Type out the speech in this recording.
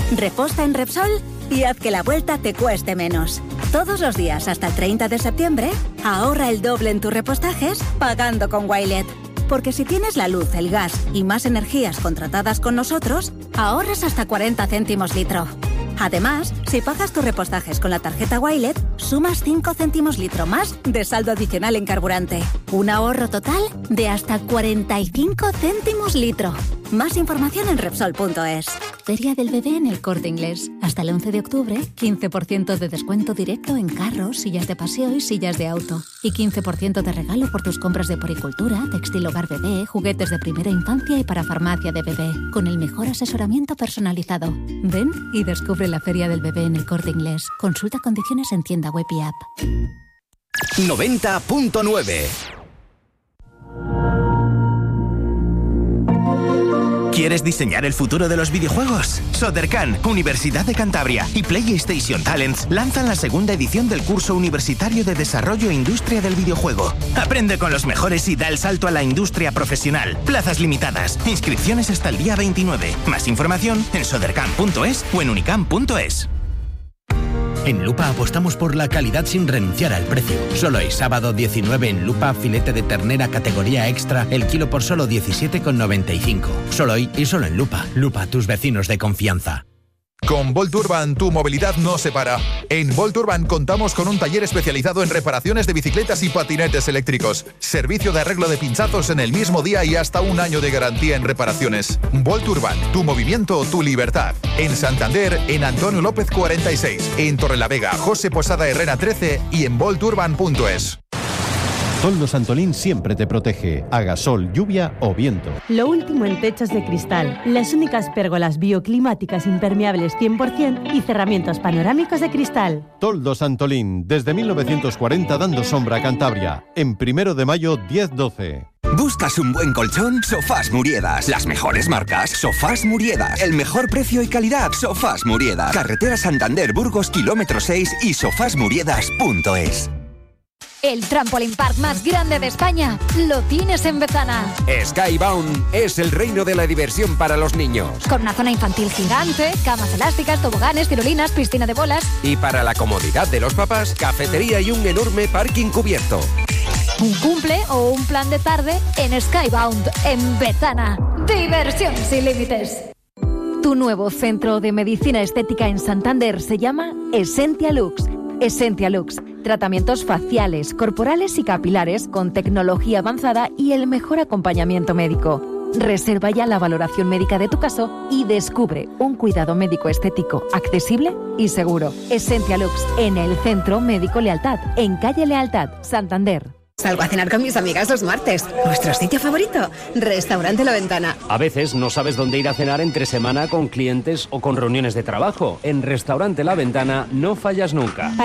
Reposta en Repsol y haz que la vuelta te cueste menos. Todos los días hasta el 30 de septiembre, ahorra el doble en tus repostajes pagando con Wilet. Porque si tienes la luz, el gas y más energías contratadas con nosotros, ahorras hasta 40 céntimos litro. Además, si pagas tus repostajes con la tarjeta Wilet, sumas 5 céntimos litro más de saldo adicional en carburante. Un ahorro total de hasta 45 céntimos litro. Más información en Repsol.es. Feria del Bebé en El Corte Inglés. Hasta el 11 de octubre, 15% de descuento directo en carros, sillas de paseo y sillas de auto. Y 15% de regalo por tus compras de poricultura, textil hogar bebé, juguetes de primera infancia y para farmacia de bebé. Con el mejor asesoramiento personalizado. Ven y descubre la Feria del Bebé en El Corte Inglés. Consulta condiciones en tienda web y app. 90.9. ¿Quieres diseñar el futuro de los videojuegos? Sodercan, Universidad de Cantabria y PlayStation Talents lanzan la segunda edición del curso universitario de Desarrollo e Industria del Videojuego. Aprende con los mejores y da el salto a la industria profesional. Plazas limitadas. Inscripciones hasta el día 29. Más información en sodercan.es o en unicam.es. En Lupa apostamos por la calidad sin renunciar al precio. Solo hoy, sábado 19, en Lupa, filete de ternera categoría extra, el kilo por solo 17,95. Solo hoy y solo en Lupa. Lupa, tus vecinos de confianza. Con Volt Urban, tu movilidad no se para. En Volt Urban contamos con un taller especializado en reparaciones de bicicletas y patinetes eléctricos. Servicio de arreglo de pinchazos en el mismo día y hasta un año de garantía en reparaciones. Volt Urban, tu movimiento, tu libertad. En Santander, en Antonio López 46. En Torrelavega, José Posada Herrera 13 y en volturban.es. Toldos Antolín siempre te protege, haga sol, lluvia o viento. Lo último en techos de cristal, las únicas pérgolas bioclimáticas impermeables 100% y cerramientos panorámicos de cristal. Toldos Antolín, desde 1940 dando sombra a Cantabria. En 1 de mayo, 10-12. ¿Buscas un buen colchón? Sofás Muriedas. Las mejores marcas. Sofás Muriedas. El mejor precio y calidad. Sofás Muriedas. Carretera Santander Burgos, kilómetro 6 y sofasmuriedas.es. El Trampoline Park más grande de España lo tienes en Betana. Skybound es el reino de la diversión para los niños. Con una zona infantil gigante, camas elásticas, toboganes, tirolinas, piscina de bolas. Y para la comodidad de los papás, cafetería y un enorme parking cubierto. Un cumple o un plan de tarde en Skybound, en Betana. Diversión sin límites. Tu nuevo centro de medicina estética en Santander se llama Essentia Lux. Essentia Lux. Tratamientos faciales, corporales y capilares con tecnología avanzada y el mejor acompañamiento médico. Reserva ya la valoración médica de tu caso y descubre un cuidado médico estético accesible y seguro. Essentia Lux, en el Centro Médico Lealtad, en calle Lealtad, Santander. Salgo a cenar con mis amigas los martes. ¿Nuestro sitio favorito? Restaurante La Ventana. A veces no sabes dónde ir a cenar entre semana con clientes o con reuniones de trabajo. En Restaurante La Ventana no fallas nunca.